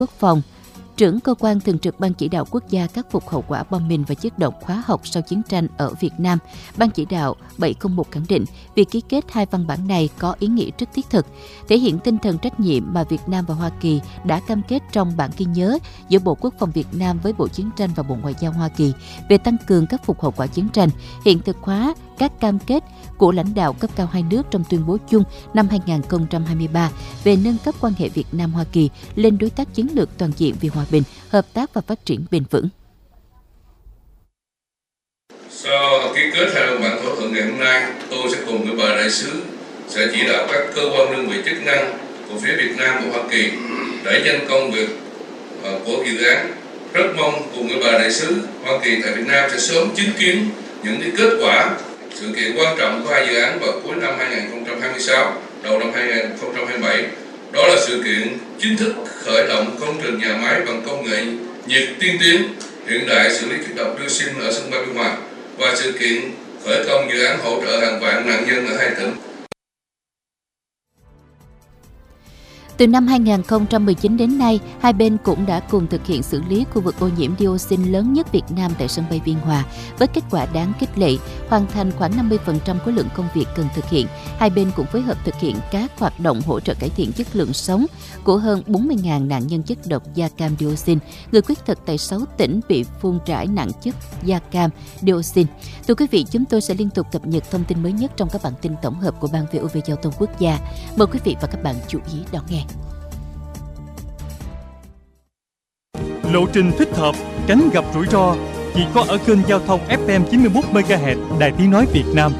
Quốc phòng, trưởng cơ quan thường trực Ban chỉ đạo quốc gia khắc phục hậu quả bom mìn và chất độc hóa học sau chiến tranh ở Việt Nam, Ban chỉ đạo 701 khẳng định việc ký kết hai văn bản này có ý nghĩa rất thiết thực, thể hiện tinh thần trách nhiệm mà Việt Nam và Hoa Kỳ đã cam kết trong bản ghi nhớ giữa Bộ Quốc phòng Việt Nam với Bộ Chiến tranh và Bộ Ngoại giao Hoa Kỳ về tăng cường khắc phục hậu quả chiến tranh, hiện thực hóa các cam kết của lãnh đạo cấp cao hai nước trong tuyên bố chung năm 2023 về nâng cấp quan hệ Việt Nam-Hoa Kỳ lên đối tác chiến lược toàn diện vì hòa bình, hợp tác và phát triển bền vững. Sau ký kết hai văn bản thỏa thuận ngày hôm nay, tôi sẽ cùng với bà đại sứ sẽ chỉ đạo các cơ quan đơn vị chức năng của phía Việt Nam và Hoa Kỳ đẩy nhanh công việc của dự án. Rất mong cùng với bà đại sứ Hoa Kỳ tại Việt Nam sẽ sớm chứng kiến những kết quả sự kiện quan trọng của hai dự án vào cuối năm 2026, đầu năm 2027. Đó là sự kiện chính thức khởi động công trình nhà máy bằng công nghệ nhiệt tiên tiến hiện đại xử lý chất độc dioxin ở sân bay Biên Hòa và sự kiện khởi công dự án hỗ trợ hàng vạn nạn nhân ở hai tỉnh. Từ năm 2019 đến nay, hai bên cũng đã cùng thực hiện xử lý khu vực ô nhiễm dioxin lớn nhất Việt Nam tại sân bay Biên Hòa, với kết quả đáng khích lệ, hoàn thành khoảng 50% khối lượng công việc cần thực hiện. Hai bên cũng phối hợp thực hiện các hoạt động hỗ trợ cải thiện chất lượng sống của hơn 40.000 nạn nhân chất độc da cam dioxin, người khuyết tật tại 6 tỉnh bị phun trải nặng chất da cam dioxin. Thưa quý vị, chúng tôi sẽ liên tục cập nhật thông tin mới nhất trong các bản tin tổng hợp của Ban VOV Giao thông Quốc gia. Mời quý vị và các bạn chú ý đón nghe. Lộ trình thích hợp, tránh gặp rủi ro chỉ có ở kênh giao thông FM 91 MHz Đài Tiếng nói Việt Nam.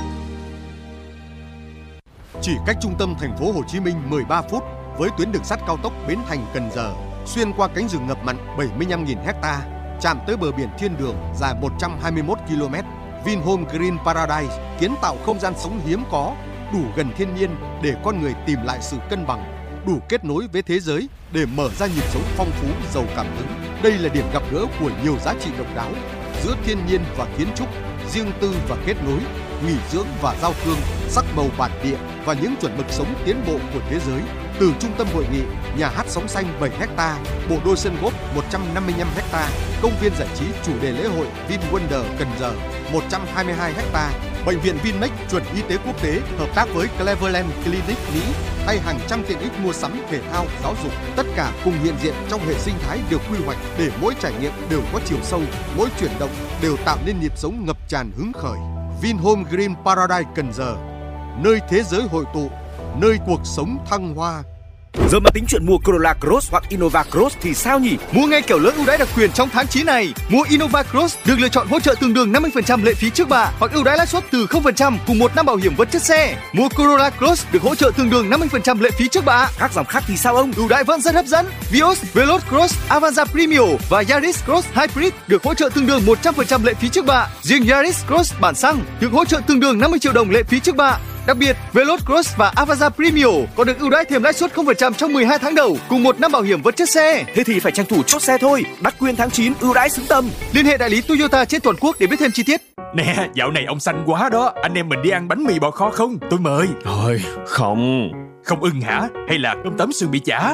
Chỉ cách trung tâm thành phố Hồ Chí Minh 13 phút với tuyến đường sắt cao tốc Bến Thành - Cần Giờ, xuyên qua cánh rừng ngập mặn 75.000 ha, chạm tới bờ biển thiên đường dài 121 km. Vinhome Green Paradise kiến tạo không gian sống hiếm có, đủ gần thiên nhiên để con người tìm lại sự cân bằng, đủ kết nối với thế giới để mở ra nhịp sống phong phú, giàu cảm hứng. Đây là điểm gặp gỡ của nhiều giá trị độc đáo giữa thiên nhiên và kiến trúc, riêng tư và kết nối, nghỉ dưỡng và giao thương, sắc màu bản địa và những chuẩn mực sống tiến bộ của thế giới. Từ trung tâm hội nghị, nhà hát sống xanh 7 ha, bộ đôi sân golf 155 ha, công viên giải trí chủ đề lễ hội VinWonder Cần Giờ 122 ha, bệnh viện Vinmec chuẩn y tế quốc tế hợp tác với Cleveland Clinic Mỹ hay hàng trăm tiện ích mua sắm, thể thao, giáo dục, tất cả cùng hiện diện trong hệ sinh thái được quy hoạch để mỗi trải nghiệm đều có chiều sâu, mỗi chuyển động đều tạo nên nhịp sống ngập tràn hứng khởi. Vinhome Green Paradise Cần Giờ, nơi thế giới hội tụ, nơi cuộc sống thăng hoa. Giờ mà tính chuyện mua Corolla Cross hoặc Innova Cross thì sao nhỉ? Mua ngay kiểu lớn ưu đãi đặc quyền trong tháng 9 này. Mua Innova Cross được lựa chọn hỗ trợ tương đương 50% lệ phí trước bạ hoặc ưu đãi lãi suất từ 0% cùng 1 năm bảo hiểm vật chất xe. Mua Corolla Cross được hỗ trợ tương đương 50% lệ phí trước bạ. Các dòng khác thì sao ông? Ưu đãi vẫn rất hấp dẫn. Vios, Veloz Cross, Avanza Premium và Yaris Cross Hybrid được hỗ trợ tương đương 100% lệ phí trước bạ. Riêng Yaris Cross bản xăng được hỗ trợ tương đương 50 triệu đồng lệ phí trước bạ. Đặc biệt, Veloz Cross và Avanza Premium còn được ưu đãi thêm lãi suất 0% trong 12 tháng đầu cùng 1 năm bảo hiểm vật chất xe. Thế thì phải tranh thủ chốt xe thôi. Đặc quyền tháng 9 ưu đãi xứng tầm. Liên hệ đại lý Toyota trên toàn quốc để biết thêm chi tiết. Nè, dạo này ông xanh quá đó. Anh em mình đi ăn bánh mì bò kho không? Tôi mời. Thôi, không. Không ưng hả? Hay là cơm tấm xương bị chả?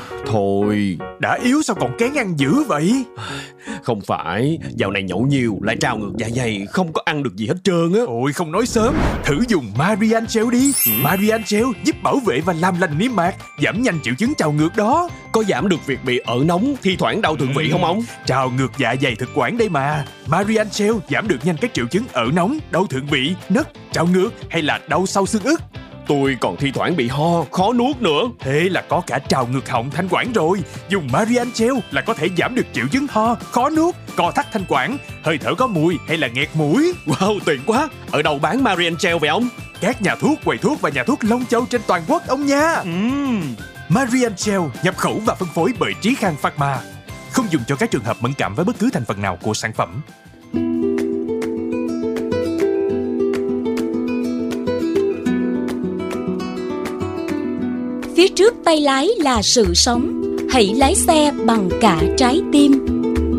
Thôi. Đã yếu sao còn kén ăn dữ vậy? Không phải, dạo này nhậu nhiều lại trào ngược dạ dày, không có ăn được gì hết trơn á. Ôi không nói sớm, thử dùng Marian Gel đi. Marian Gel giúp bảo vệ và làm lành niêm mạc, giảm nhanh triệu chứng trào ngược đó. Có giảm được việc bị ợ nóng, thi thoảng đau thượng vị không ông? Trào ngược dạ dày thực quản đây mà. Marian Gel giảm được nhanh các triệu chứng ợ nóng, đau thượng vị, nấc, trào ngược hay là đau sau xương ức. Tôi còn thi thoảng bị ho, khó nuốt nữa. Thế là có cả trào ngược họng, thanh quản rồi. Dùng Marian Gel là có thể giảm được triệu chứng ho, khó nuốt, co thắt thanh quản, hơi thở có mùi hay là nghẹt mũi. Wow, tuyệt quá. Ở đâu bán Marian Gel vậy ông? Các nhà thuốc, quầy thuốc và nhà thuốc Long Châu trên toàn quốc ông nha. Marian Gel nhập khẩu và phân phối bởi Trí Khang Pharma. Không dùng cho các trường hợp mẫn cảm với bất cứ thành phần nào của sản phẩm. Phía trước tay lái là sự sống. Hãy lái xe bằng cả trái tim.